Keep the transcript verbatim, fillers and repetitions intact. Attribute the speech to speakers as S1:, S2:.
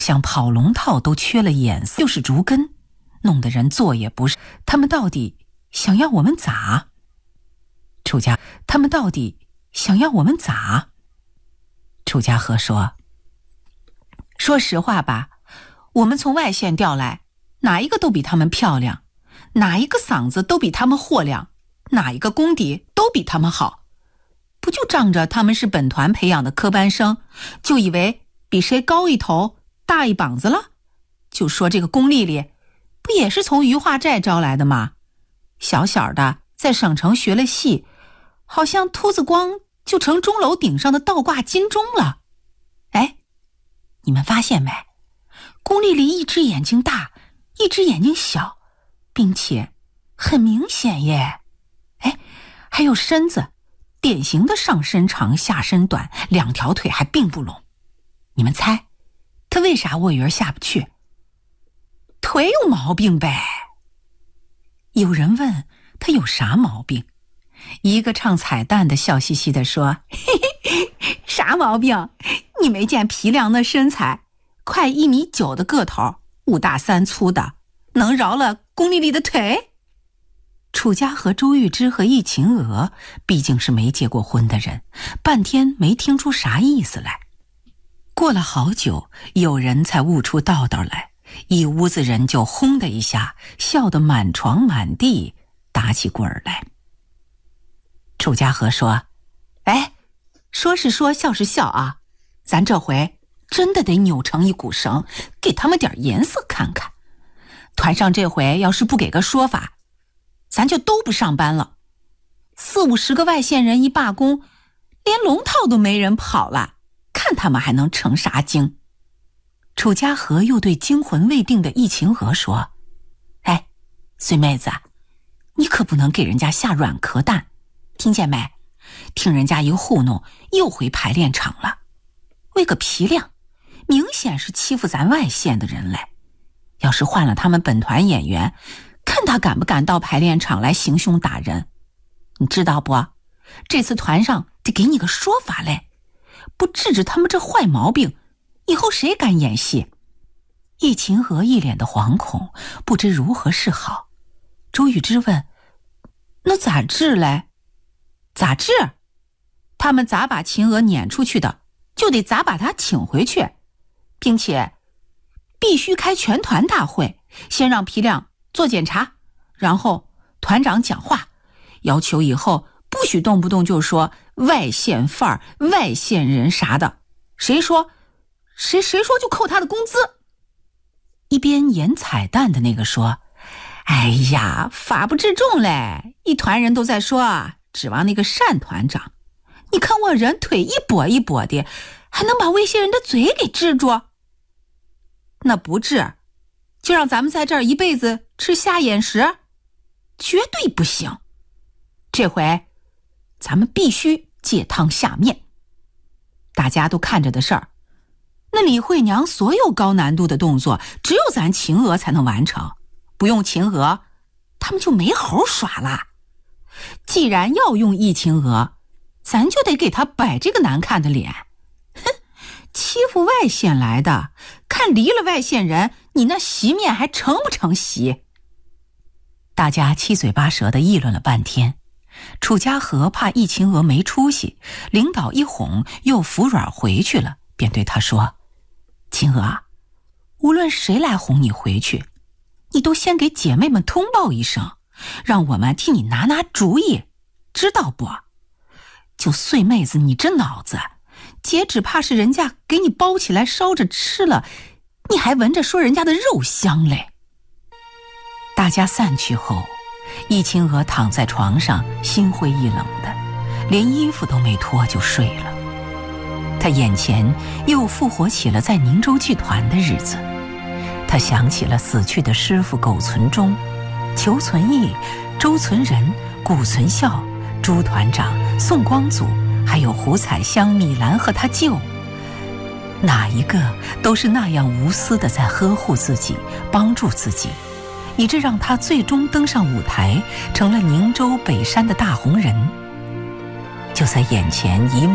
S1: 像跑龙套都缺了眼色，就是竹根，弄得人坐也不是。他们到底想要我们咋？楚家，他们到底想要我们咋？楚家和说：“说实话吧，我们从外县调来，哪一个都比他们漂亮，哪一个嗓子都比他们豁亮，哪一个功底都比他们好，不就仗着他们是本团培养的科班生，就以为比谁高一头大一膀子了？就说这个龚丽丽，不也是从余化寨招来的吗？小小的在省城学了戏，好像秃子光就成钟楼顶上的倒挂金钟了。哎，你们发现没？龚丽丽一只眼睛大，一只眼睛小，并且很明显耶。哎，还有身子，典型的上身长下身短，两条腿还并不拢。你们猜她为啥卧云下不去？腿有毛病呗。有人问她有啥毛病，一个唱彩蛋的笑嘻嘻地说：“嘿嘿，啥毛病？你没见皮亮那身材，快一米九的个头，五大三粗的，能饶了龚丽丽的腿？”楚家和周玉芝和易秦娥毕竟是没结过婚的人，半天没听出啥意思来。过了好久，有人才悟出道道来，一屋子人就轰的一下笑得满床满地打起滚儿来。楚家和说：“哎，说是说笑是笑啊，咱这回真的得扭成一股绳，给他们点颜色看看。团上这回要是不给个说法，咱就都不上班了。四五十个外县人一罢工，连龙套都没人跑了，看他们还能成啥精。”楚家和又对惊魂未定的易秦娥说：“哎，孙妹子，你可不能给人家下软壳蛋，听见没？听人家一糊弄，又回排练场了。为个皮亮，明显是欺负咱外县的人嘞。要是换了他们本团演员，看他敢不敢到排练场来行凶打人。你知道不？这次团上得给你个说法嘞，不治治他们这坏毛病，以后谁敢演戏？”易秦娥一脸的惶恐，不知如何是好。周玉芝问：“那咋治嘞？”“咋治？他们咋把秦娥撵出去的，就得咋把她请回去，并且必须开全团大会，先让皮亮做检查，然后团长讲话，要求以后不许动不动就说外县范儿、外县人啥的，谁说谁谁说就扣他的工资。”一边演彩蛋的那个说：“哎呀，法不治众嘞，一团人都在说，指望那个单团长，你看我人腿一跛一跛的，还能把外县人的嘴给治住？那不治，就让咱们在这儿一辈子吃瞎眼食？绝对不行！这回咱们必须借汤下面。大家都看着的事儿，那李慧娘所有高难度的动作，只有咱秦娥才能完成，不用秦娥，他们就没猴耍了。既然要用易秦娥，咱就得给他摆这个难看的脸。哼，欺负外县来的，看离了外县人，你那席面还成不成席？”大家七嘴八舌地议论了半天。楚家和怕易秦娥没出息，领导一哄又服软回去了，便对他说：“秦娥，无论谁来哄你回去，你都先给姐妹们通报一声，让我们替你拿拿主意，知道不？就碎妹子你这脑子，姐只怕是人家给你包起来烧着吃了，你还闻着说人家的肉香嘞。”大家散去后，易秦娥躺在床上心灰意冷的，连衣服都没脱就睡了。她眼前又复活起了在宁州剧团的日子，她想起了死去的师傅苟存忠、裘存义、周存仁、顾存孝、朱团长、宋光祖，还有胡彩香、米兰和他舅，哪一个都是那样无私的在呵护自己，帮助自己，以致让他最终登上舞台，成了宁州北山的大红人。就在眼前一幕